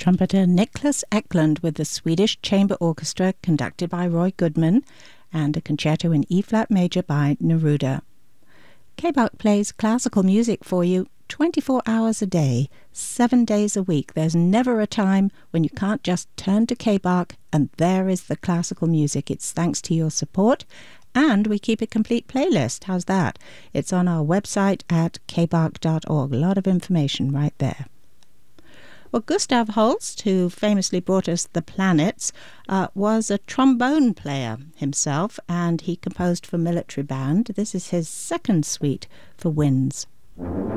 Trumpeter Niklas Eklund with the Swedish Chamber Orchestra conducted by Roy Goodman, and a concerto in E-flat major by Neruda. K-Bach plays classical music for you 24 hours a day, 7 days a week. There's never a time when you can't just turn to K-Bach and there is the classical music. It's thanks to your support, and we keep a complete playlist. How's that? It's on our website at kbach.org. A lot of information right there. Well, Gustav Holst, who famously brought us The Planets, was a trombone player himself, and he composed for military band. This is his second suite for winds.